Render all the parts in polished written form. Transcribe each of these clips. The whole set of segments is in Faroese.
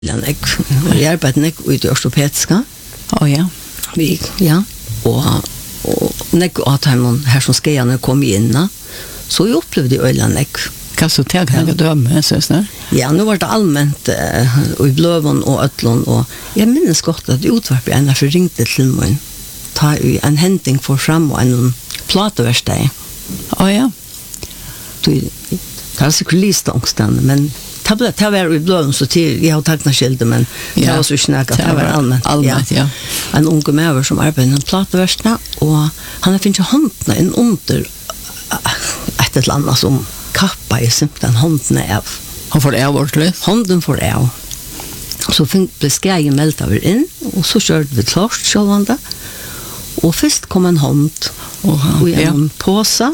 Jag arbetade ute i ortopediska. Ja. Ja. Och nek att han här som ska nu komma in. Så jag upplevde öland. Kan så ta kan döma så där. Ja, nu var det allmänt i Blövån och Ötlån och jag minns gott att utvarp en för ringte till mig. Ta en hämtning för fram och en platverkstad. Ja. Det är säkert listångsten, men det var i Blövån så till jag har tagit skilda, men det var så snäckt att det var allmänt. Ja. En unge med som arbetar i en platverkstad och han har finnit handen en under ett eller annat som kappa i simpelthen hånden av. Han får det av ordentligt? Hånden får det av. Så blev skrejen meldt av in, og så kjørte vi klart sjålvande. Og først kom en hånd, og en påse,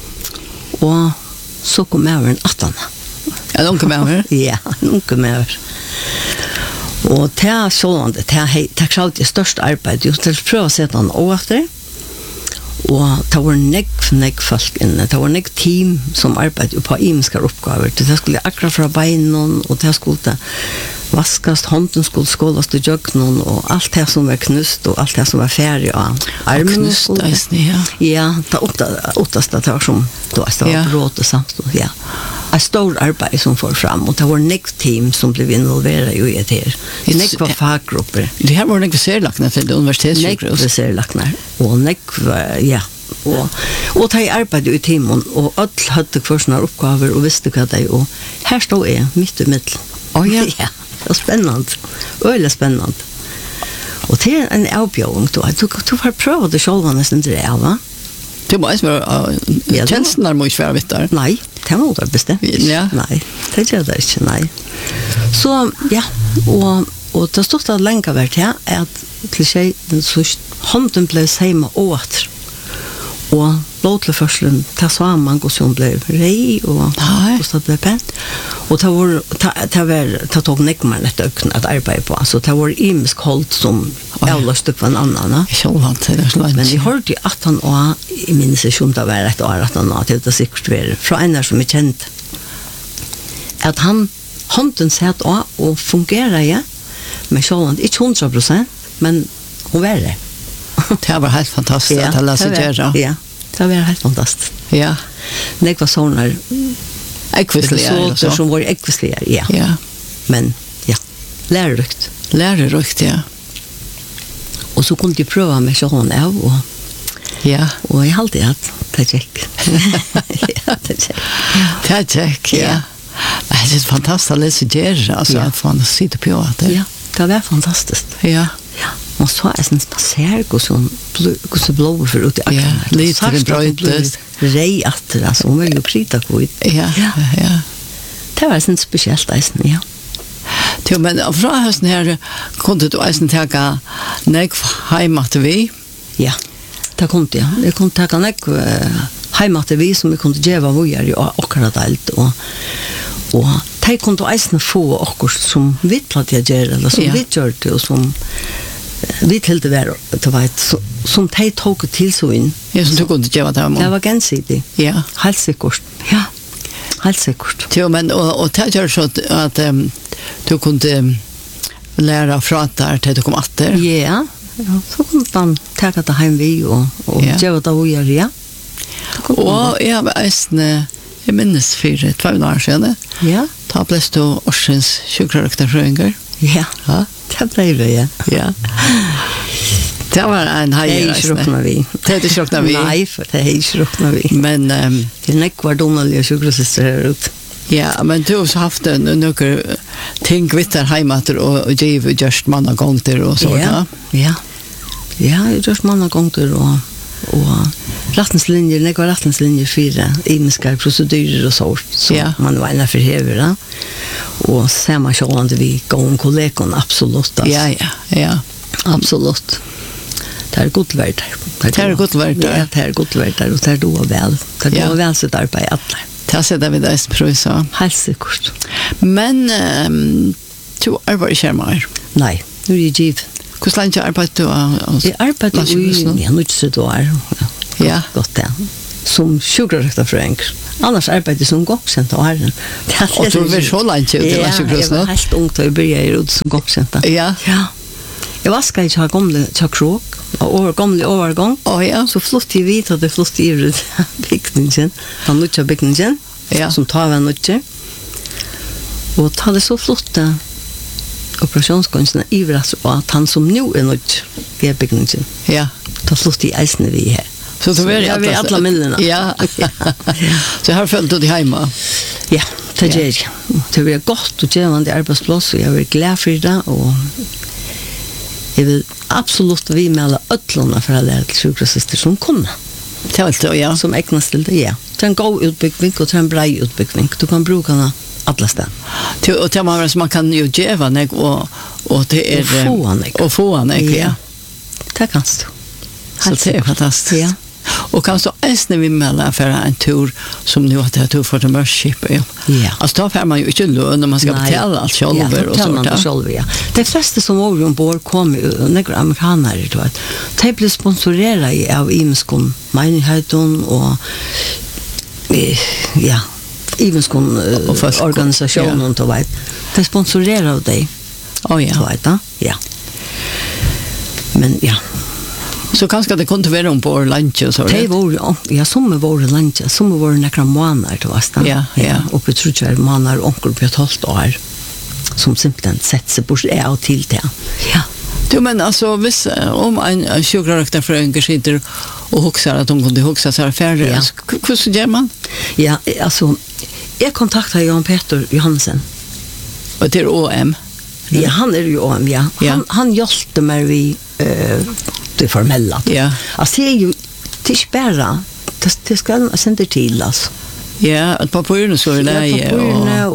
og så kom jeg en En unge med? Ja, en unge med. Og til sjålvande, til alltid største arbeid, just til å prøve å sette han over. Og det var nekk folk inne, det var nekk team som arbeidet på imiske oppgaver. Det skulle akkurat fra beinen, og det skulle vaskast, hånden skulle skålast i jøgnen, og alt det som var knust, og alt det som var ferdig av armen. Og knust, ja. Ja, det ottast at det var som, det var bråte samstånd, ja. Et stor arbeid som får fram, og det var nekk team som ble involveret i det her. Nekk var faggrupper. Det her var nekk serlakner til universitetssykehus. Nekk serlakner, og nekk var, ja. Og de arbeidet i timen, og alle hadde kvarsene oppgaver og visste hva de, og her stod jeg midt i middel. Ja. Ja, det var spennende. Øyelig spennende. Og det er en avbjøring, du får prøve det selv, nesten det er, va? Det må ikke være, tjenestene må ikke være vittar. Nei, det må være bestemt. Ja. Nei, det gjør det ikke, nei. Så, ja, og det stod det lenge vært her, at til seg, hånden ble seima åter. Og blodtilførselen til sammen hvordan hun ble rei og hvordan det ble pent. Og det tok nekmer nett økene at arbeide på. Så det var imisk holdt som avløste på en annen. Men vi hørte jo 18 år, jeg minnes ikke om det var et år 18 år, til det sikkert var fra en som er kjent. At hånden sett av og fungerer ja, med sjåland, ikke 100%, men hun var det. Det var helt fantastisk at alla sig göra. Ja, det var helt fantastiskt. Ja. Det var såna ekvisliga så som var ekvisliga, ja. Ja. Men ja, lärorikt. Lärorikt, ja. Och så kunde jag pröva med sån av och ja, och jag hade att det gick. Ja, det gick. Ja. Det är fantastiskt att göra, alltså att få sitta på det. Ja, det var fantastiskt. Ja. Ja, man så är en spacer och så blåer för ut i akkurat. Ja, lite bröjt. Rej att det alltså var ju krita kvitt. Ja. Det var sånt speciellt eisen, ja. Jo, men fra høsten her kunde du eisen teka nekv heimat vi? Ja, det kunde jeg. Jeg kunne teka nekv heimat vi som vi kunde djeva vujar i akkurat alt og de kunde eisen få akkurat som vi platt jeg gjør, eller som vi gjør det, og som vi til det var som de tog til så inn. Ja, som du kunde djeva det om? Det var gensidig. Ja. Helt sikkert. Ja, helt sikkert. Jo, men og det gjør så at du kunde lära prata till du kom åter. Ja, så kunde man ta det hem vi och göra det och göra, ja. Och jag var jag minns för 2 år sedan. Ja. Ta plats då årsens sjukröktarfröingar. Ja, det blev det, ja. Ja. Det var en hejare. Det är vi. Det är sjokna vi. Nej, för det är sjokna vi. Men det är kvar donaliga sjukröktar här ut. Ja, men du har haft några ting vittar heimater och giv just manna gånger och så. Ja. Ja, just manna gånger och rättningslinjer, några rättningslinjer för imiska procedurer och så man var inne för hevera. Och samma självande vi gång kollegorna absolut. Alltså. Ja. Absolut. Det är gott värd. Det är gott värd. Ja, det är gott värd och det är då väl. Det är då väl sitt arbete alla. Det ser vi där pröva. Helt säkert. Men du arbetar inte mer? Nej, nu är det giv. Hur länge arbetar du? Jag arbetar i nu så då. Ja. Gott det. som sjukraröktarfröing. Annars arbetar jag som gångcenter och herren. Och du var så långt ut i sjukraröktarfröing? Ja, jag var helt ung då jag började ut som gångcenter. Ja. Ja. Jag vaskade inte gamla tjockrok och gamla övergång. Ja. Så flyttade jag vid och det flyttade jag ut byggningen, den nya byggningen, som tar vi nya. Och hade så flyttat operationsgången i vras och att han som nu är nya i byggningen. Ja. Då flyttade jag eisen vi här. Så då var vi alla millerna. Ja. Så här följde du hemma? Ja, det gör jag. Det var gott och givande arbetsplats och jag var glad för det och jag vill absolut vimäla ödlorna för att lära till sjukrarsyster som kunde. Det ja. Som ägnas till det, ja. Det är en god utbyggning och det är en bra utbyggning. Du kan bruka den alla ställen. Och det är som man kan ju geva nek och det är... Och få nek. Ja. Det kan du. Så det är fantastiskt. Ja. Och kan så ästna vi mellan för en tur som nu att jag för det mörskip. Ja. Alltså då får man ju inte lön när man ska betala allt själv och sånt. Ja. De flesta som var ombord kom några amerikaner då att de blev sponsorerade av Imenskon menigheten och ja, Imenskon organisationen och vet. De sponsorerade dig. Ja. Men ja. Så kanske det kunde vara på lunch och så. Det var ja, som var lunch, som var några månader till vast. Ja. Och jag tror jag månader onkel på 12 år som simpelthen sett sig på det och till det. Ja. Du men alltså hvis om en sjukraröktarfröing sitter och huxar att de kunde huxa så här färre. Hur så gör man? Ja, alltså jag kontaktade Jan Peter Johansen. Och till OM. Ja, han är ju OM, ja. Han hjälpte mig vid det formella. Ja. Alltså det är ju tillspärra. Det ska sända till alltså. Ja, att papurerna så är det. Ja, papurerna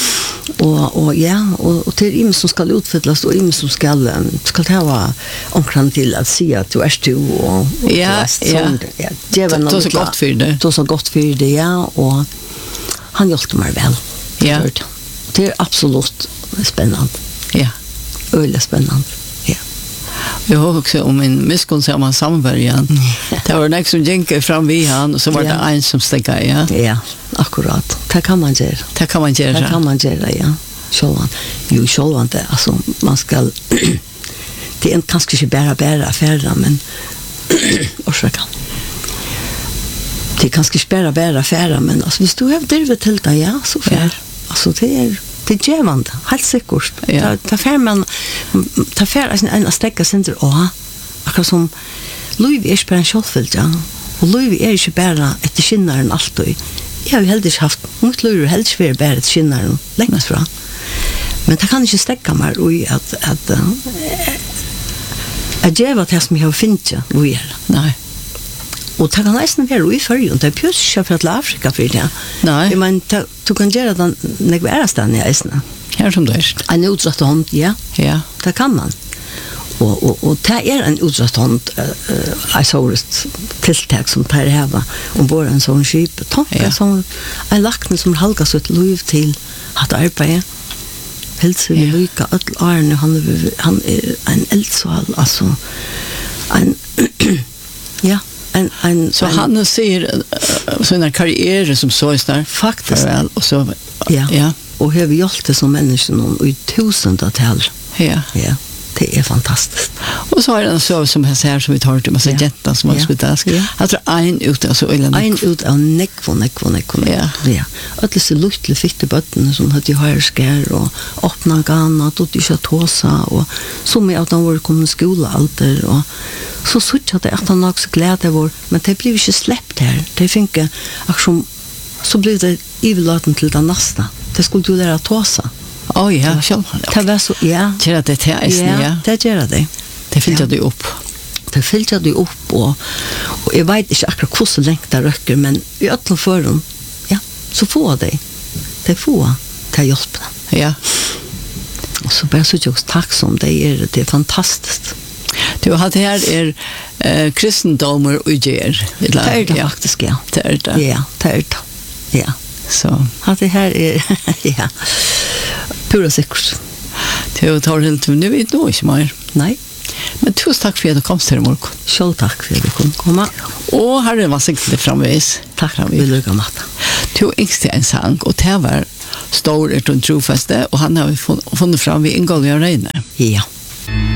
och till im som ska utfyllas och im som ska ta omkring till att se att du är du och ja. Det var något så gott för det. Det så gott för det, ja. Och han hjälpte mig väl. Ja. Det är absolut spännande. Ja. Öle spännande. Ja. Jag har också om en miskonsamma samverkan. Det var en som gick fram vid han och så var det en som stäckade, ja. Ja, akkurat. Det kan man göra. Det kan man göra. Ja. Självan det. Alltså, man ska... det är kanske inte bara affärer, men... orsaka. Det är kanske inte bara affärer, men alltså, hvis du har drivet till det, ja, så fär. Ja. Alltså, det är gevande, helt sikkert. Ja. Ta fär en sträcka center och akkurat som Louis är bara en självfylld, ja. Och Louis är inte bara ett skinnaren alltid. Jag har heller inte haft mot Louis helst för bara ett skinnaren längst fra. Men det kan inte sträcka mig i att geva det som jag har finnt Louis. Nej. Och det kan nästan vara i förrjun. Det är pjuska för att Afrika för det. Nej. Men du kan göra den när vi är stan i Eisne. Här som det är. En utsatt hånd, ja. Ja. Det kan man. Och det är en utsatt hånd jag såg ett tilltag som tar här ombord en sån skip. Tanka som en lackning som halkar så ett liv till att arbeta. Hälsar vi lycka att Arne han är en eldsval alltså en ja så han ser såna karriärer som så är faktiskt och så ja och har vi gjort det som människor i tusental. Ja. Det är fantastiskt. Och så är det så som jag säger som vi tar till massa jättar som har spelat. Jag tror en ut alltså en ut av neck. Ja. Att det så lustligt fick det botten som hade hörskär och öppna ganat och det tåsa och som är att de var kommit skola alter och så såg att han också glädde var men det blev inte släppt här. Det fick aktion så blev det ivlaten till den nästa. Det skulle du lära tåsa. Ja, själv. Det var så, ja. Det är det här, ja. Det gör det. Det fyllde du upp. Det fyllde du upp och jag vet inte akkurat hur så länge det röker, men i ötlen för dem, ja, så får det. Det får det hjälp. Ja. Och så bara så jag tacksam, det är fantastiskt. Du har det här kristendomer och ger. Det är det faktiskt, ja. Det är det. Ja, det är det. Ja. Så. Att det här är, ja, pura säkert. Det tar helt nu vet nog inte mer. Nej. Men tusen takk for at du kom til i morgen. Selv takk for at du kom komme. Og her var sikkert framvis. Takk for at vi lykker med det. Du yngste en sang, og det var stor et og trofeste, og han har vi funnet fram ved Ingolja Reine. Ja.